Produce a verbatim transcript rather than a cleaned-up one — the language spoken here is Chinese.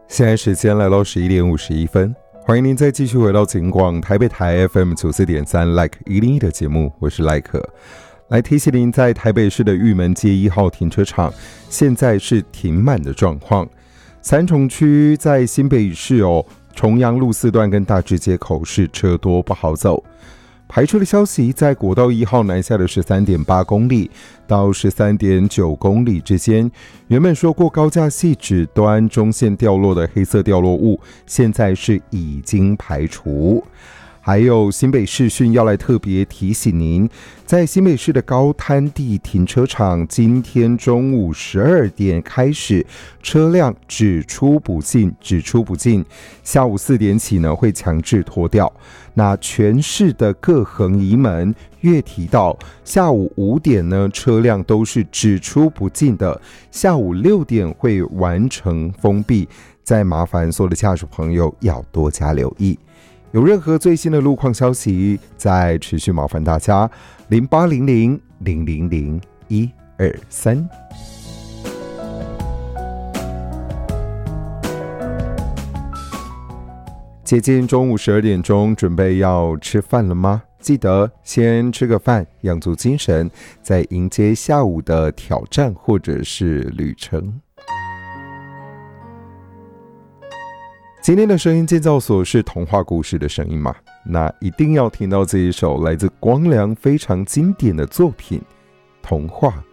现在时间来到十一点五十一分，欢迎您再继续回到警广台北台 F M 九十四点三 Like 一零一的节目，我是赖可。来提醒您，在台北市的玉门街一号停车场，现在是停满的状况。三重区在新北市哦，重阳路四段跟大直街口是车多不好走。排车的消息，在国道一号南下的 十三点八公里到 十三点九公里之间，原本说过高架系指端中线掉落的黑色掉落物，现在是已经排除。还有新北市讯要来特别提醒您，在新北市的高滩地停车场，今天中午十二点开始，车辆只出不进，只出不进。下午四点起呢，会强制拖掉。那全市的各横移门、月提道，下午五点呢，车辆都是只出不进的。下午六点会完成封闭，再麻烦所有的驾驶朋友要多加留意。有任何最新的路况消息，再持续麻烦大家零八零零零零零一二三。接近中午十二点钟，准备要吃饭了吗？记得先吃个饭，养足精神，再迎接下午的挑战或者是旅程。今天的声音建造所是童话故事的声音嘛？那一定要听到这一首来自光良非常经典的作品《童话